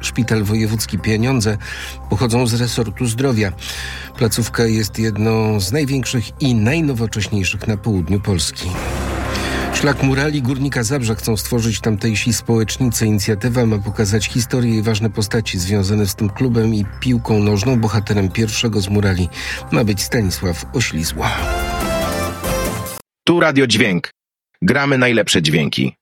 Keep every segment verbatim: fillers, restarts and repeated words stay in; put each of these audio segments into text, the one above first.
Szpital Wojewódzki pieniądze pochodzą z resortu zdrowia. Placówka jest jedną z największych i najnowocześniejszych na południu Polski. Szlak Murali Górnika Zabrza chcą stworzyć tamtejsi społecznicy. Inicjatywa ma pokazać historię i ważne postaci związane z tym klubem i piłką nożną. Bohaterem pierwszego z Murali ma być Stanisław Oślizła. Tu Radio Dźwięk. Gramy najlepsze dźwięki.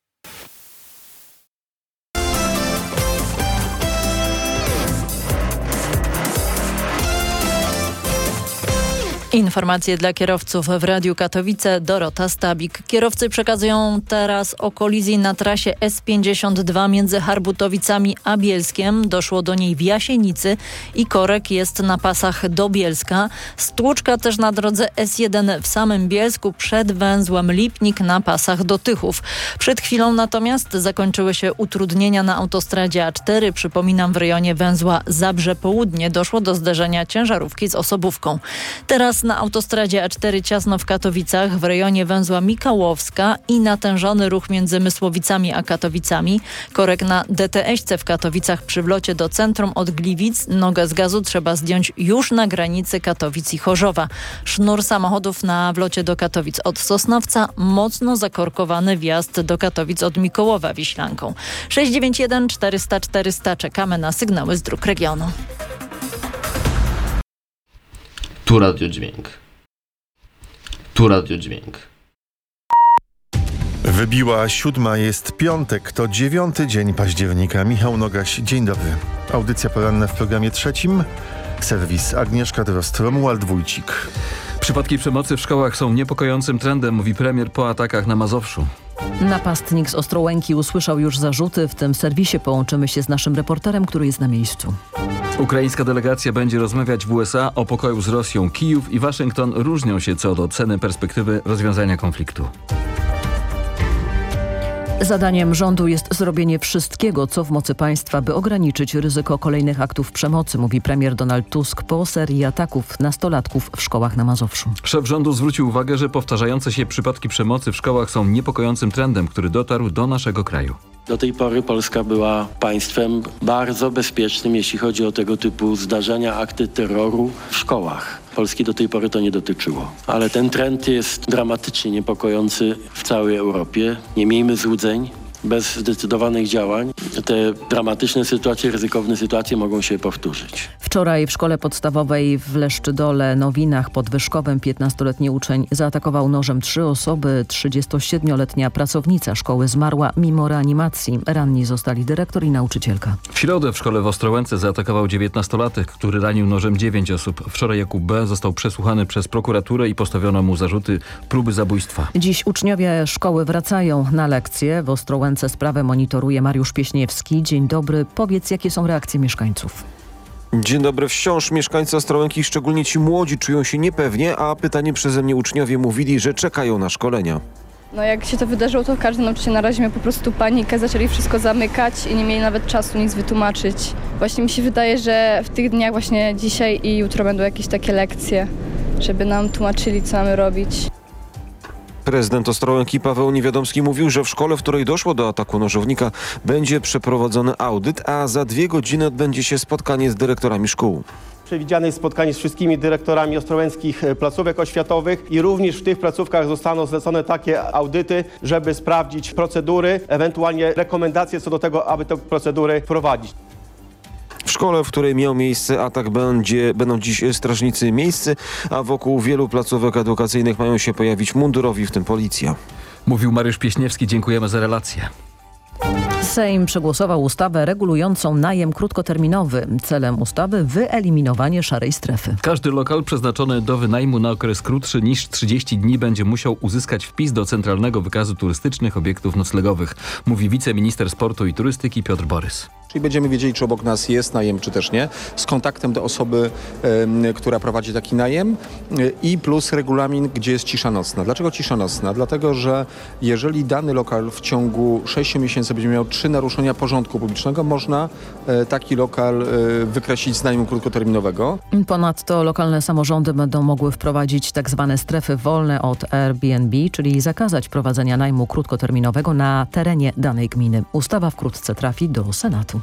Informacje dla kierowców w Radiu Katowice. Dorota Stabik. Kierowcy przekazują teraz o kolizji na trasie S pięćdziesiąt dwa między Harbutowicami a Bielskiem. Doszło do niej w Jasienicy i korek jest na pasach do Bielska. Stłuczka też na drodze S jeden w samym Bielsku przed węzłem Lipnik na pasach do Tychów. Przed chwilą natomiast zakończyły się utrudnienia na autostradzie A cztery. Przypominam, w rejonie węzła Zabrze Południe doszło do zderzenia ciężarówki z osobówką. Teraz na autostradzie A cztery ciasno w Katowicach w rejonie węzła Mikałowska i natężony ruch między Mysłowicami a Katowicami. Korek na D T S-ce w Katowicach przy wlocie do centrum od Gliwic. Nogę z gazu trzeba zdjąć już na granicy Katowic i Chorzowa. Sznur samochodów na wlocie do Katowic od Sosnowca. Mocno zakorkowany wjazd do Katowic od Mikołowa Wiślanką. sześć dziewięć jeden czterysta czterysta. Czekamy na sygnały z dróg regionu. Tu Radio Dźwięk. Tu Radio Dźwięk. Wybiła siódma, jest piątek, to dziewiąty dzień października. Michał Nogaś, dzień dobry. Audycja poranna w programie trzecim. Serwis Agnieszka Drost-Romuald Wójcik. Przypadki przemocy w szkołach są niepokojącym trendem, mówi premier po atakach na Mazowszu. Napastnik z Ostrołęki usłyszał już zarzuty. W tym serwisie połączymy się z naszym reporterem, który jest na miejscu. Ukraińska delegacja będzie rozmawiać w U S A o pokoju z Rosją. Kijów i Waszyngton różnią się co do ceny perspektywy rozwiązania konfliktu. Zadaniem rządu jest zrobienie wszystkiego, co w mocy państwa, by ograniczyć ryzyko kolejnych aktów przemocy, mówi premier Donald Tusk po serii ataków nastolatków w szkołach na Mazowszu. Szef rządu zwrócił uwagę, że powtarzające się przypadki przemocy w szkołach są niepokojącym trendem, który dotarł do naszego kraju. Do tej pory Polska była państwem bardzo bezpiecznym, jeśli chodzi o tego typu zdarzenia, akty terroru w szkołach. Polski do tej pory to nie dotyczyło. Ale ten trend jest dramatycznie niepokojący w całej Europie. Nie miejmy złudzeń. Bez zdecydowanych działań te dramatyczne sytuacje, ryzykowne sytuacje mogą się powtórzyć. Wczoraj w szkole podstawowej w Leszczydole Nowinach pod Wyszkowem piętnastoletni uczeń zaatakował nożem trzy osoby. trzydziestosiedmioletnia pracownica szkoły zmarła mimo reanimacji. Ranni zostali dyrektor i nauczycielka. W środę w szkole w Ostrołęce zaatakował dziewiętnastolatek, który ranił nożem dziewięć osób. Wczoraj Jakub B. został przesłuchany przez prokuraturę i postawiono mu zarzuty próby zabójstwa. Dziś uczniowie szkoły wracają na lekcje. W Ostrołęce sprawę monitoruje Mariusz Pieśniewski. Dzień dobry. Powiedz, jakie są reakcje mieszkańców. Dzień dobry. Wciąż mieszkańcy Ostrołęki, szczególnie ci młodzi, czują się niepewnie, a pytani przeze mnie uczniowie mówili, że czekają na szkolenia. No jak się to wydarzyło, to każdy nauczyciel na razie miał po prostu panikę, zaczęli wszystko zamykać i nie mieli nawet czasu nic wytłumaczyć. Właśnie mi się wydaje, że w tych dniach właśnie dzisiaj i jutro będą jakieś takie lekcje, żeby nam tłumaczyli, co mamy robić. Prezydent Ostrołęki Paweł Niewiadomski mówił, że w szkole, w której doszło do ataku nożownika, będzie przeprowadzony audyt, a za dwie godziny odbędzie się spotkanie z dyrektorami szkół. Przewidziane jest spotkanie z wszystkimi dyrektorami ostrołęckich placówek oświatowych i również w tych placówkach zostaną zlecone takie audyty, żeby sprawdzić procedury, ewentualnie rekomendacje co do tego, aby te procedury wprowadzić. W szkole, w której miał miejsce atak, będzie, będą dziś strażnicy miejscy, a wokół wielu placówek edukacyjnych mają się pojawić mundurowi, w tym policja. Mówił Mariusz Pieśniewski. Dziękujemy za relację. Sejm przegłosował ustawę regulującą najem krótkoterminowy. Celem ustawy wyeliminowanie szarej strefy. Każdy lokal przeznaczony do wynajmu na okres krótszy niż trzydzieści dni będzie musiał uzyskać wpis do Centralnego Wykazu Turystycznych Obiektów Noclegowych, mówi wiceminister sportu i turystyki Piotr Borys. Czyli będziemy wiedzieli, czy obok nas jest najem, czy też nie, z kontaktem do osoby, y, która prowadzi taki najem y, i plus regulamin, gdzie jest cisza nocna. Dlaczego cisza nocna? Dlatego, że jeżeli dany lokal w ciągu sześciu miesięcy będzie miał trzy naruszenia porządku publicznego, można y, taki lokal y, wykreślić z najmu krótkoterminowego. Ponadto lokalne samorządy będą mogły wprowadzić tak zwane strefy wolne od Airbnb, czyli zakazać prowadzenia najmu krótkoterminowego na terenie danej gminy. Ustawa wkrótce trafi do Senatu.